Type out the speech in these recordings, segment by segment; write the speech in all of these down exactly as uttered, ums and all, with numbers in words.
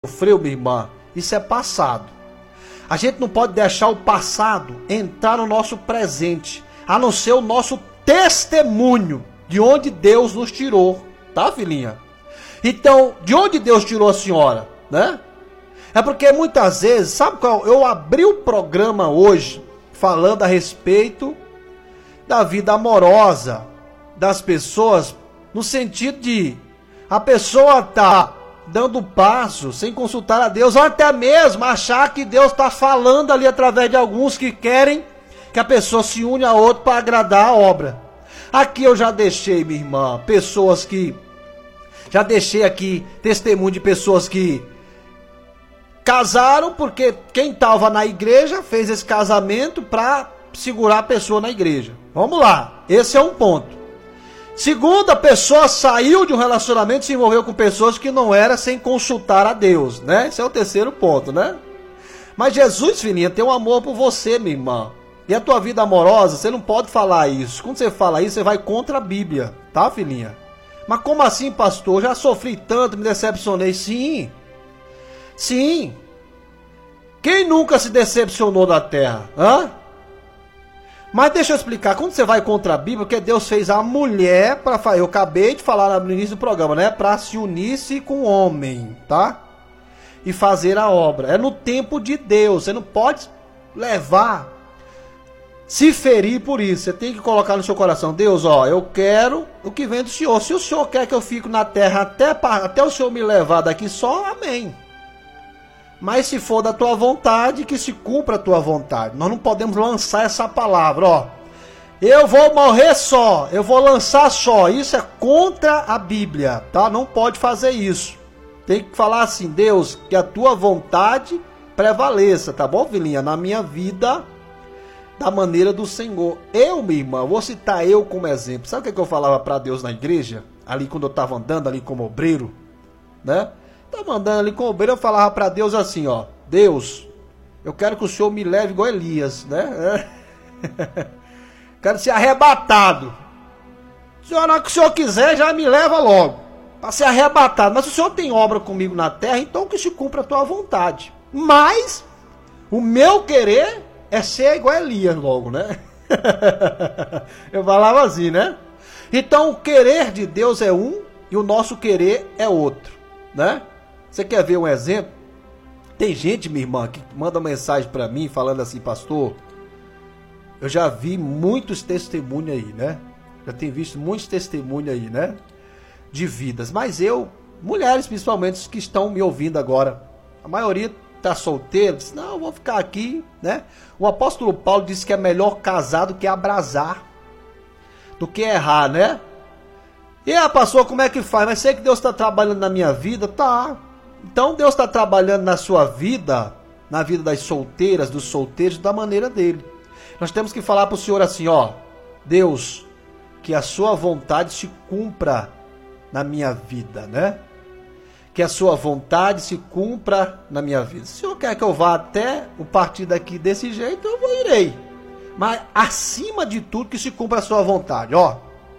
sofreu, minha irmã, isso é passado. A gente não pode deixar o passado entrar no nosso presente, a não ser o nosso testemunho de onde Deus nos tirou, tá, filhinha? Então, de onde Deus tirou a senhora, né? É porque muitas vezes, sabe qual? Eu abri o programa hoje falando a respeito da vida amorosa das pessoas, no sentido de a pessoa tá dando passo sem consultar a Deus, ou até mesmo achar que Deus está falando ali através de alguns que querem que a pessoa se une a outro para agradar a obra. Aqui eu já deixei, minha irmã, pessoas que... Já deixei aqui testemunho de pessoas que casaram porque quem estava na igreja fez esse casamento para segurar a pessoa na igreja. Vamos lá, esse é um ponto. Segundo, a pessoa saiu de um relacionamento e se envolveu com pessoas que não era sem consultar a Deus, né? Esse é o terceiro ponto, né? Mas Jesus, filhinha, tem um amor por você, minha irmã. E a tua vida amorosa, você não pode falar isso. Quando você fala isso, você vai contra a Bíblia, tá, filhinha? Mas como assim, pastor? Eu já sofri tanto, me decepcionei. Sim, sim. Quem nunca se decepcionou da terra? Hã? Mas deixa eu explicar, quando você vai contra a Bíblia, porque Deus fez a mulher para fazer, eu acabei de falar no início do programa, né? Para se unir-se com o homem, tá? E fazer a obra. É no tempo de Deus, você não pode levar, se ferir por isso. Você tem que colocar no seu coração, Deus, ó, eu quero o que vem do Senhor. Se o Senhor quer que eu fique na terra até, até o Senhor me levar daqui só, amém. Mas se for da tua vontade, que se cumpra a tua vontade. Nós não podemos lançar essa palavra, ó. Eu vou morrer só, eu vou lançar só. Isso é contra a Bíblia, tá? Não pode fazer isso. Tem que falar assim, Deus, que a tua vontade prevaleça, tá bom, filhinha? Na minha vida, da maneira do Senhor. Eu, minha irmã, vou citar eu como exemplo. Sabe o que, é que eu falava para Deus na igreja? Ali quando eu estava andando ali como obreiro, né? Estava andando ali com o obreiro, eu falava para Deus assim, ó. Deus, eu quero que o Senhor me leve igual Elias, né? Quero ser arrebatado. Senhor, na hora que o Senhor quiser, já me leva logo. Para ser arrebatado. Mas se o Senhor tem obra comigo na terra, então que se cumpra a tua vontade. Mas o meu querer é ser igual Elias logo, né? Eu falava assim, né? Então o querer de Deus é um e o nosso querer é outro, né? Você quer ver um exemplo? Tem gente, minha irmã, que manda mensagem para mim falando assim, pastor, eu já vi muitos testemunhos aí, né? Já tenho visto muitos testemunhos aí, né? De vidas. Mas eu, mulheres principalmente, que estão me ouvindo agora, a maioria está solteira, diz, não, eu vou ficar aqui, né? O apóstolo Paulo disse que é melhor casar do que abrasar, do que errar, né? E a pastor, como é que faz? Mas sei que Deus está trabalhando na minha vida, tá? Então Deus está trabalhando na sua vida, na vida das solteiras, dos solteiros, da maneira dele. Nós temos que falar para o Senhor assim, ó, Deus, que a sua vontade se cumpra na minha vida, né? Que a sua vontade se cumpra na minha vida. Se o Senhor quer que eu vá até o partir daqui desse jeito, eu vou irei. Mas acima de tudo que se cumpra a sua vontade, ó.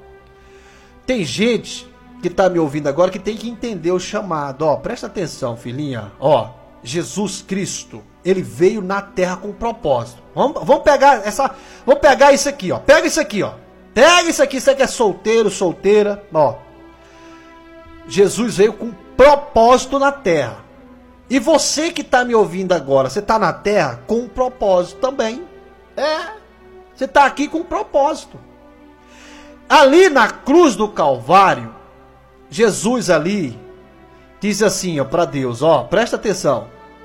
Tem gente que está me ouvindo agora que tem que entender o chamado, ó. Presta atenção, filhinha, ó. Jesus Cristo, ele veio na terra com um propósito. Vamos, vamos pegar essa, vamos pegar isso aqui, ó. Pega isso aqui, ó. Pega isso aqui, você que é solteiro, solteira, ó. Jesus veio com um propósito na terra. E você que está me ouvindo agora, você está na terra com um propósito também. É, você está aqui com um propósito. Ali na cruz do Calvário, Jesus ali diz assim, ó, para Deus, ó, presta atenção.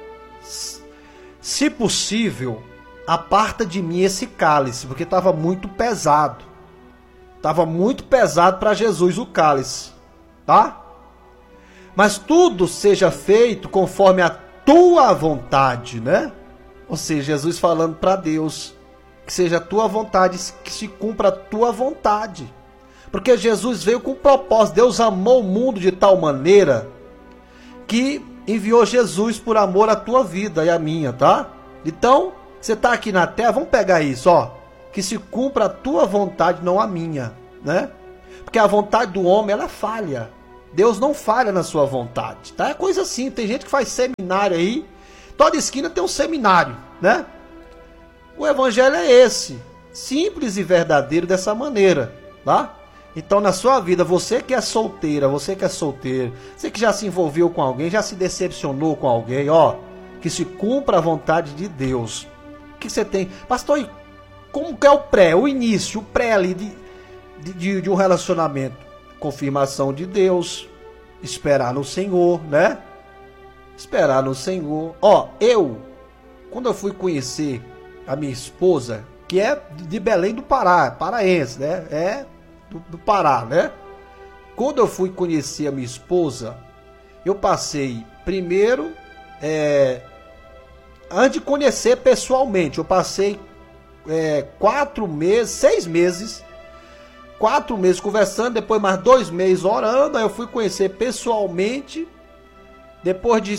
Se possível, aparta de mim esse cálice, porque estava muito pesado. Estava muito pesado para Jesus o cálice, tá? Mas tudo seja feito conforme a tua vontade, né? Ou seja, Jesus falando para Deus, que seja a tua vontade, que se cumpra a tua vontade. Porque Jesus veio com um propósito. Deus amou o mundo de tal maneira que enviou Jesus por amor à tua vida e à minha, tá? Então, você está aqui na terra, vamos pegar isso, ó. Que se cumpra a tua vontade, não a minha, né? Porque a vontade do homem, ela falha. Deus não falha na sua vontade, tá? É coisa assim, tem gente que faz seminário aí, toda esquina tem um seminário, né? O evangelho é esse, simples e verdadeiro dessa maneira, tá? Então na sua vida, você que é solteira, você que é solteiro, você que já se envolveu com alguém, já se decepcionou com alguém, ó, que se cumpra a vontade de Deus. O que você tem? Pastor, e como que é o pré, o início, o pré ali de, de, de um relacionamento? Confirmação de Deus, esperar no Senhor, né? Esperar no Senhor. Ó, eu, quando eu fui conhecer a minha esposa, que é de Belém do Pará, paraense, né? É do, do Pará, né? Quando eu fui conhecer a minha esposa, eu passei primeiro, é, antes de conhecer pessoalmente, eu passei é, quatro meses, seis meses, quatro meses conversando, depois mais dois meses orando, aí eu fui conhecer pessoalmente, depois de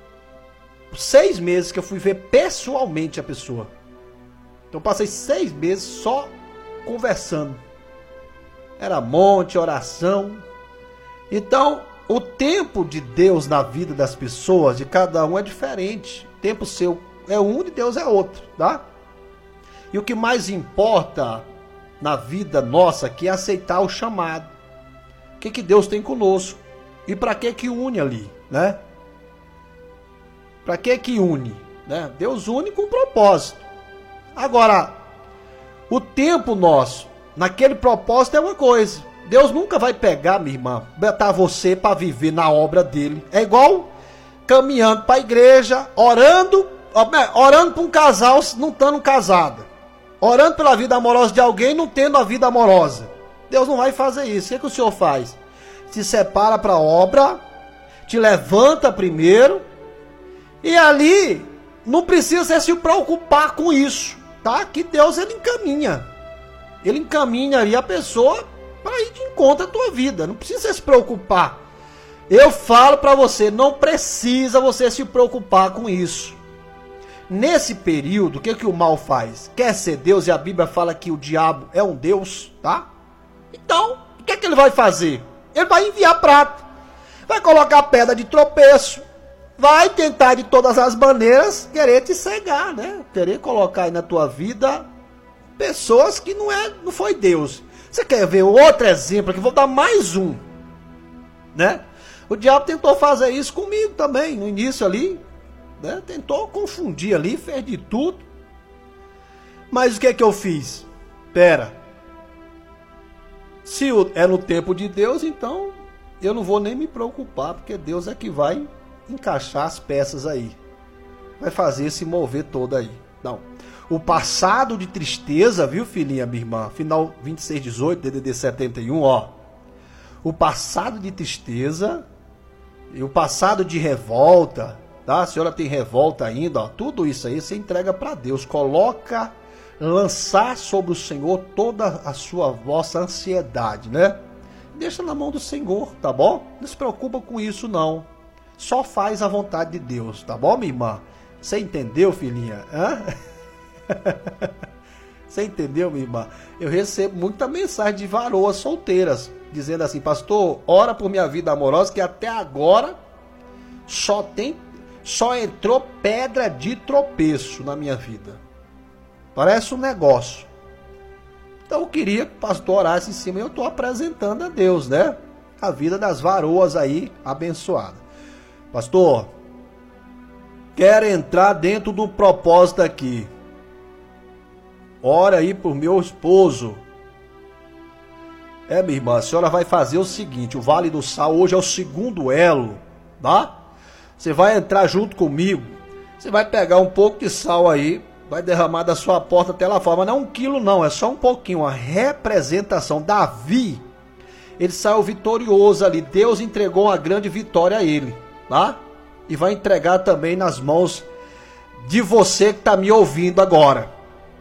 seis meses que eu fui ver pessoalmente a pessoa. Então eu passei seis meses só conversando. Era monte, oração. Então, o tempo de Deus na vida das pessoas, de cada um, é diferente. O tempo seu é um, de Deus é outro, tá? E o que mais importa na vida nossa aqui é aceitar o chamado. O que, que Deus tem conosco? E para que que une ali, né? Para que que une? Né? Deus une com propósito. Agora, o tempo nosso, naquele propósito é uma coisa. Deus nunca vai pegar, minha irmã, botar você para viver na obra dele. É igual caminhando para a igreja, orando, orando para um casal não estando casado. Orando pela vida amorosa de alguém, não tendo a vida amorosa. Deus não vai fazer isso. O que, é que o Senhor faz? Se separa para a obra, te levanta primeiro, e ali não precisa você se preocupar com isso, tá? Que Deus, ele encaminha. Ele encaminha ali a pessoa para ir de encontro à tua vida. Não precisa se preocupar. Eu falo para você, não precisa você se preocupar com isso. Nesse período, o que, que o mal faz? Quer ser Deus, e a Bíblia fala que o diabo é um Deus, tá? Então, o que, que ele vai fazer? Ele vai enviar prato, vai colocar pedra de tropeço, vai tentar de todas as maneiras querer te cegar, né? Querer colocar aí na tua vida pessoas que não, é, não foi Deus. Você quer ver outro exemplo aqui? Vou dar mais um, né? O diabo tentou fazer isso comigo também, no início ali. Né? Tentou confundir ali, fez de tudo. Mas o que é que eu fiz? Pera. Se é no tempo de Deus, então eu não vou nem me preocupar, porque Deus é que vai encaixar as peças aí. Vai fazer se mover todo aí. Não. O passado de tristeza, viu, filhinha, minha irmã? Final vinte e seis, dezoito, D D D setenta e um, ó. O passado de tristeza e o passado de revolta, tá? A senhora tem revolta ainda, ó. Tudo isso aí você entrega para Deus. Coloca, lançar sobre o Senhor toda a sua vossa ansiedade, né? Deixa na mão do Senhor, tá bom? Não se preocupa com isso, não. Só faz a vontade de Deus, tá bom, minha irmã? Você entendeu, filhinha? Hã? Você entendeu, minha irmã? Eu recebo muita mensagem de varoas solteiras, dizendo assim, pastor, ora por minha vida amorosa, que até agora só tem, só entrou pedra de tropeço na minha vida. Parece um negócio. Então eu queria que o pastor orasse em cima, e eu estou apresentando a Deus, né? A vida das varoas aí, abençoada. Pastor, quero entrar dentro do propósito aqui. Ora aí por meu esposo. É, minha irmã, a senhora vai fazer o seguinte, o Vale do Sal hoje é o segundo elo, tá? Você vai entrar junto comigo, você vai pegar um pouco de sal aí, vai derramar da sua porta até lá fora, mas não é um quilo não, é só um pouquinho, uma representação. Davi, ele saiu vitorioso ali, Deus entregou uma grande vitória a ele, tá? E vai entregar também nas mãos de você que está me ouvindo agora.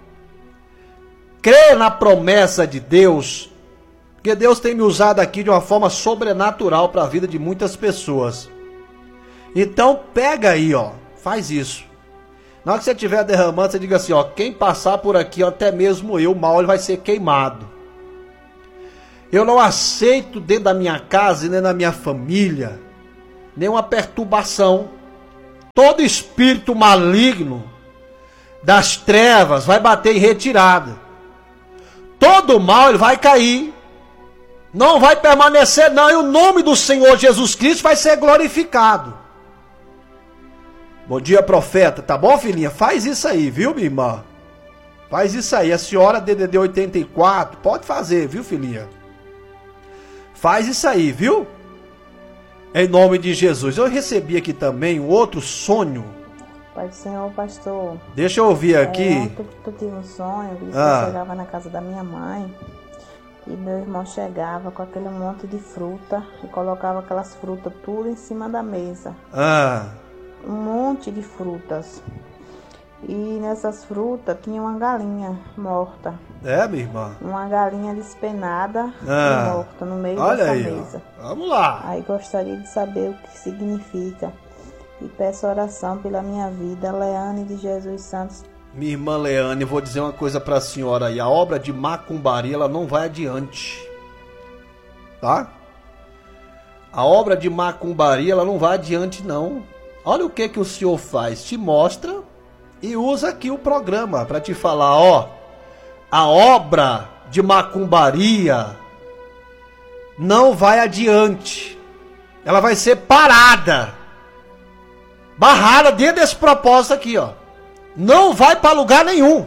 Crê na promessa de Deus, porque Deus tem me usado aqui de uma forma sobrenatural para a vida de muitas pessoas. Então pega aí, ó, faz isso. Na hora que você estiver derramando, você diga assim, ó, quem passar por aqui, ó, até mesmo eu, mal, ele vai ser queimado. Eu não aceito dentro da minha casa e nem da minha família nenhuma perturbação. Todo espírito maligno das trevas vai bater em retirada. Todo mal ele vai cair. Não vai permanecer não. E o nome do Senhor Jesus Cristo vai ser glorificado. Bom dia, profeta. Tá bom, filhinha? Faz isso aí, viu, minha irmã? Faz isso aí. A senhora D D D oitenta e quatro, pode fazer, viu, filhinha? Faz isso aí, viu? Em nome de Jesus. Eu recebi aqui também um outro sonho. Pai do Senhor, pastor. Deixa eu ouvir aqui. É, ontem eu tive um sonho, que Ah. eu chegava na casa da minha mãe e meu irmão chegava com aquele monte de fruta e colocava aquelas frutas tudo em cima da mesa. Ah, Um monte de frutas. E nessas frutas tinha uma galinha morta. é, minha irmã? Uma galinha despenada Ah. e morta no meio Olha dessa aí, mesa. ó. Vamos lá. Aí gostaria de saber o que significa. E peço oração pela minha vida. Leane de Jesus Santos. Minha irmã Leane, eu vou dizer uma coisa pra senhora aí. A obra de macumbaria, ela não vai adiante. Tá? A obra de macumbaria, ela não vai adiante, não. Olha o que que o senhor faz. Te mostra e usa aqui o programa pra te falar, ó. A obra de macumbaria não vai adiante. Ela vai ser parada. Barrada dentro desse propósito aqui, ó. Não vai para lugar nenhum.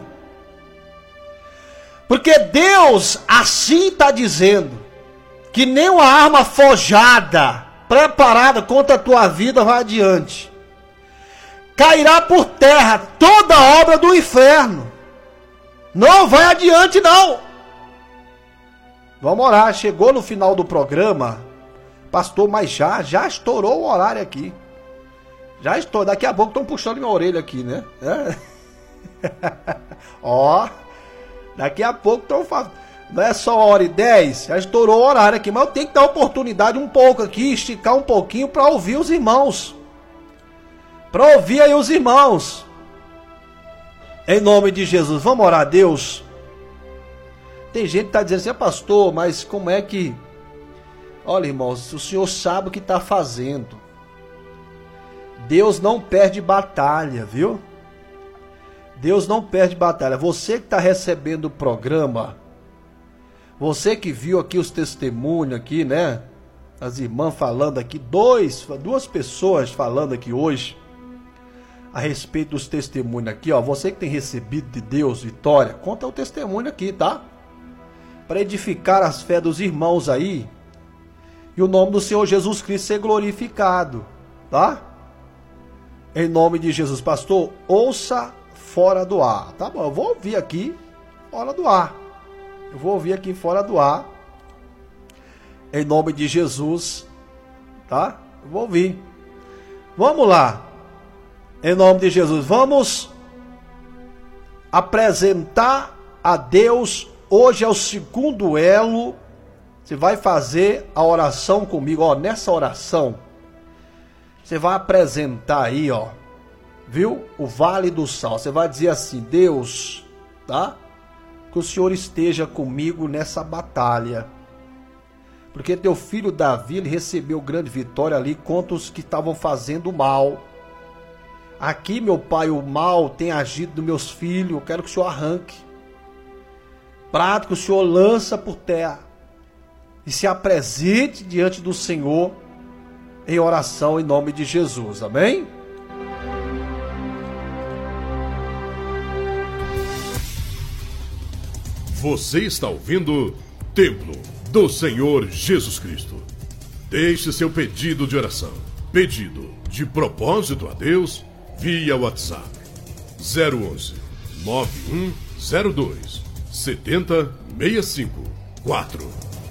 Porque Deus assim está dizendo que nenhuma arma forjada, preparada contra a tua vida vai adiante. Cairá por terra toda a obra do inferno. Não vai adiante, não. Vamos orar. Chegou no final do programa, pastor, mas já, já estourou o horário aqui. Já estou, daqui a pouco estão puxando minha orelha aqui, né? É. Ó, daqui a pouco estão fazendo. Não é só hora e dez, já estourou o horário aqui, mas eu tenho que dar oportunidade um pouco aqui, esticar um pouquinho para ouvir os irmãos. Para ouvir aí os irmãos. Em nome de Jesus, vamos orar a Deus. Tem gente que está dizendo assim, pastor, mas como é que... Olha, irmãos, o senhor sabe o que está fazendo. Deus não perde batalha, viu? Deus não perde batalha. Você que está recebendo o programa, você que viu aqui os testemunhos aqui, né? As irmãs falando aqui, dois, duas pessoas falando aqui hoje a respeito dos testemunhos aqui, ó. Você que tem recebido de Deus vitória, conta o testemunho aqui, tá? Para edificar as fé dos irmãos aí e o nome do Senhor Jesus Cristo ser glorificado, tá? Em nome de Jesus, pastor, ouça fora do ar. Tá bom, eu vou ouvir aqui fora do ar. Eu vou ouvir aqui fora do ar. Em nome de Jesus, tá? Eu vou ouvir. Vamos lá. Em nome de Jesus, vamos apresentar a Deus. Hoje é o segundo elo. Você vai fazer a oração comigo, ó, nessa oração. Você vai apresentar aí, ó, viu? O Vale do Sal. Você vai dizer assim, Deus, tá? Que o Senhor esteja comigo nessa batalha. Porque teu filho Davi, ele recebeu grande vitória ali contra os que estavam fazendo mal. Aqui, meu pai, o mal tem agido nos meus filhos. Eu quero que o Senhor arranque. Prato que o Senhor lança por terra. E se apresente diante do Senhor em oração em nome de Jesus, amém? Você está ouvindo Templo do Senhor Jesus Cristo. Deixe seu pedido de oração, pedido de propósito a Deus via WhatsApp zero onze, nove um zero dois, sete zero seis cinco quatro.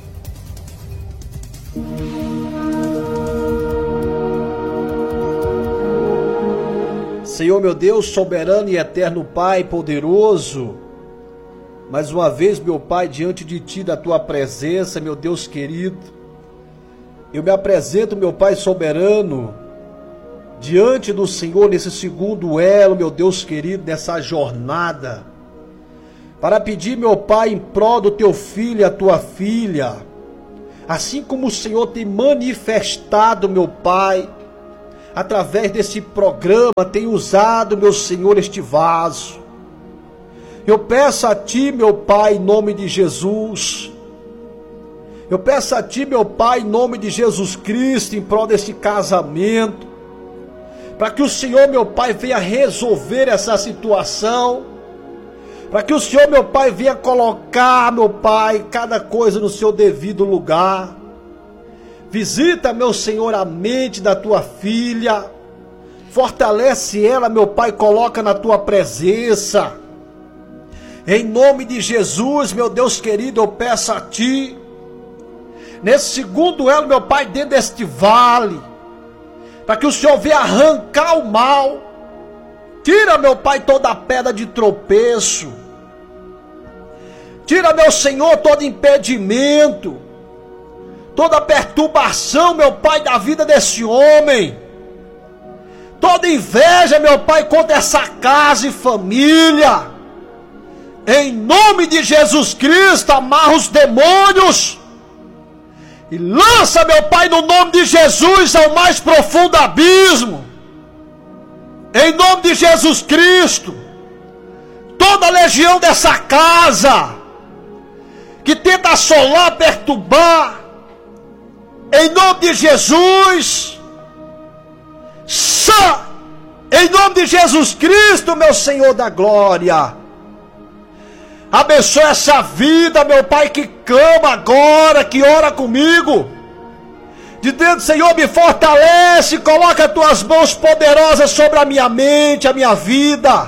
Senhor meu Deus, soberano e eterno Pai, poderoso, mais uma vez, meu Pai, diante de Ti, da Tua presença, meu Deus querido, eu me apresento, meu Pai soberano, diante do Senhor nesse segundo elo, meu Deus querido, nessa jornada, para pedir, meu Pai, em prol do Teu filho e a Tua filha, Assim como o Senhor tem manifestado, meu Pai, através desse programa, tem usado, meu Senhor, este vaso. Eu peço a Ti, meu Pai, em nome de Jesus. Eu peço a Ti, meu Pai, em nome de Jesus Cristo, em prol desse casamento, para que o Senhor, meu Pai, venha resolver essa situação, para que o Senhor, meu Pai, venha colocar, meu Pai, cada coisa no seu devido lugar. Visita, meu Senhor, a mente da Tua filha, fortalece ela, meu Pai, coloca na Tua presença. Em nome de Jesus, meu Deus querido, eu peço a Ti, nesse segundo elo, meu Pai, dentro deste vale, para que o Senhor venha arrancar o mal. Tira, meu Pai, toda a pedra de tropeço. Tira, meu Senhor, todo impedimento, toda perturbação, meu Pai, da vida desse homem. Toda inveja, meu Pai, contra essa casa e família. Em nome de Jesus Cristo, amarra os demônios e lança, meu Pai, no nome de Jesus, ao mais profundo abismo. Em nome de Jesus Cristo, toda a legião dessa casa que tenta assolar, perturbar, em nome de Jesus, só em nome de Jesus Cristo, meu Senhor da glória, abençoa essa vida, meu Pai, que clama agora, que ora comigo. De dentro, Senhor, me fortalece, coloca as Tuas mãos poderosas sobre a minha mente, a minha vida.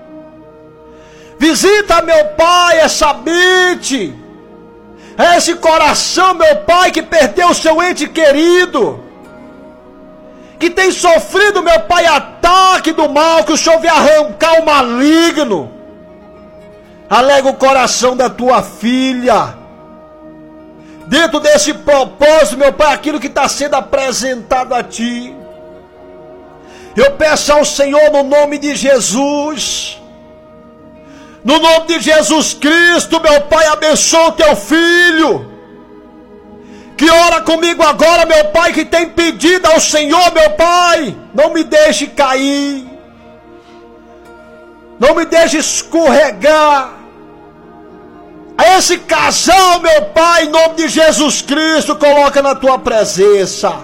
Visita, meu Pai, essa mente, esse coração, meu Pai, que perdeu o seu ente querido, que tem sofrido, meu Pai, ataque do mal, que o Senhor venha arrancar o maligno. Alega o coração da Tua filha. Dentro desse propósito, meu Pai, aquilo que está sendo apresentado a Ti, eu peço ao Senhor, no nome de Jesus, no nome de Jesus Cristo, meu Pai, abençoa o Teu filho, que ora comigo agora, meu Pai, que tem pedido ao Senhor, meu Pai, não me deixe cair, não me deixe escorregar. A esse casal, meu Pai, em nome de Jesus Cristo, coloca na Tua presença.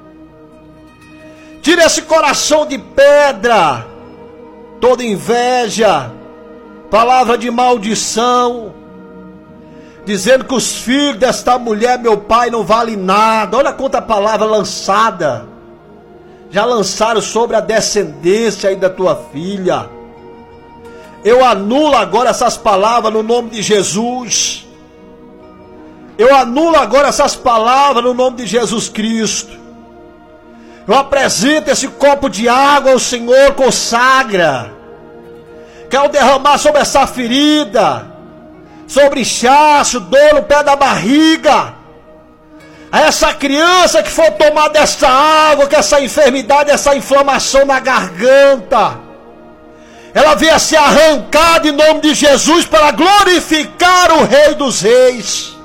Tira esse coração de pedra, toda inveja, palavra de maldição, dizendo que os filhos desta mulher, meu Pai, não valem nada. Olha quanta palavra lançada. Já lançaram sobre a descendência aí da Tua filha. Eu anulo agora essas palavras no nome de Jesus. Eu anulo agora essas palavras no nome de Jesus Cristo. Eu apresento esse copo de água ao Senhor, consagra. Quero derramar sobre essa ferida, sobre inchaço, dor no pé da barriga. A essa criança que for tomar dessa água, que essa enfermidade, essa inflamação na garganta, ela venha ser arrancada em nome de Jesus para glorificar o Rei dos Reis.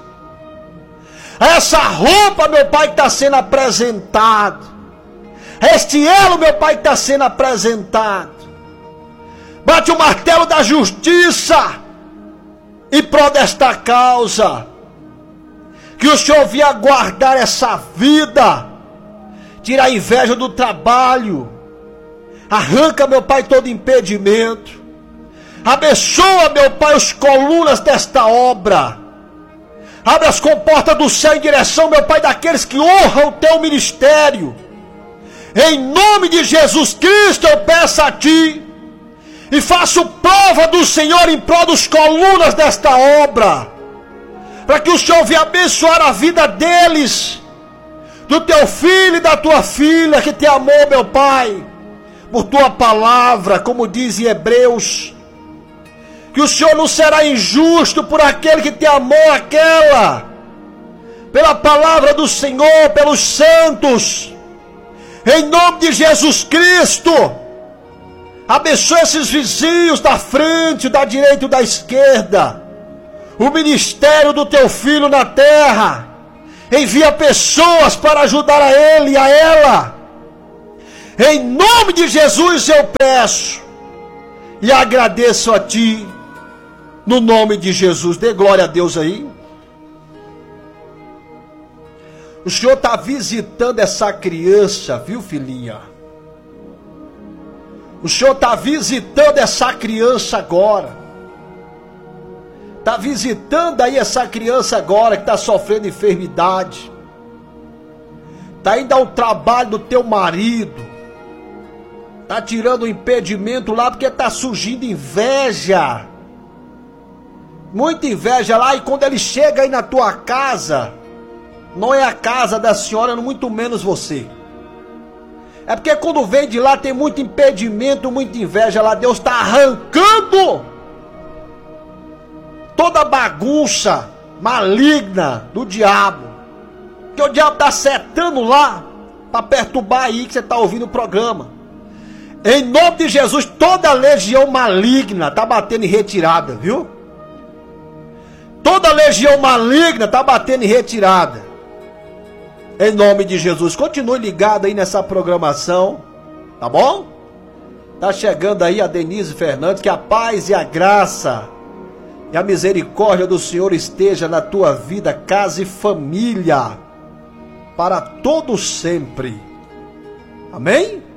Essa roupa, meu Pai, que está sendo apresentado, este elo, meu Pai, que está sendo apresentado, bate o martelo da justiça em prol desta causa, que o Senhor venha guardar essa vida, tira a inveja do trabalho, arranca, meu Pai, todo impedimento. Abençoa, meu Pai, as colunas desta obra. Abre as comportas do céu em direção, meu Pai, daqueles que honram o Teu ministério. Em nome de Jesus Cristo eu peço a Ti e faço prova do Senhor em prol dos colunas desta obra, para que o Senhor venha abençoar a vida deles, do Teu filho e da Tua filha que Te amou, meu Pai, por Tua palavra, como diz em Hebreus, que o Senhor não será injusto por aquele que Te amou aquela, pela palavra do Senhor, pelos santos, em nome de Jesus Cristo. Abençoa esses vizinhos da frente, da direita e da esquerda, o ministério do Teu Filho na terra, Envia pessoas para ajudar a ele e a ela. Em nome de Jesus eu peço e agradeço a ti, no nome de Jesus. Dê glória a Deus aí. O Senhor está visitando essa criança, viu, filhinha? O Senhor está visitando essa criança agora. Está visitando aí essa criança agora que está sofrendo enfermidade. Está indo ao trabalho do teu marido. Está tirando o impedimento lá porque está surgindo inveja. Muita inveja lá, e quando ele chega aí na tua casa, não é a casa da senhora, muito menos você. É porque quando vem de lá tem muito impedimento, muita inveja lá. Deus está arrancando toda bagunça maligna do diabo. Porque o diabo está setando lá para perturbar aí que você está ouvindo o programa. Em nome de Jesus, toda legião maligna está batendo em retirada, viu? Toda legião maligna está batendo em retirada. Em nome de Jesus, continue ligado aí nessa programação, tá bom? Tá chegando aí a Denise Fernandes, que a paz e a graça e a misericórdia do Senhor esteja na tua vida, casa e família, para todo sempre. Amém?